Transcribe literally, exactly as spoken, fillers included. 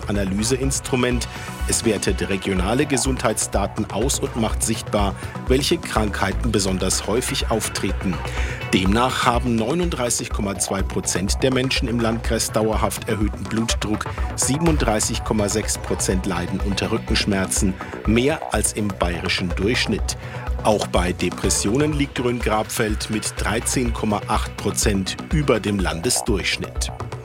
Analyseinstrument. Es wertet regionale Gesundheitsdaten aus und macht sichtbar, welche Krankheiten besonders häufig auftreten. Demnach haben neununddreißig Komma zwei Prozent der Menschen im Landkreis dauerhaft erhöhten Blutdruck, siebenunddreißig Komma sechs Prozent leiden unter Rückenschmerzen, mehr als im bayerischen Durchschnitt. Auch bei Depressionen liegt Grün-Grabfeld mit dreizehn Komma acht Prozent über dem Landesdurchschnitt.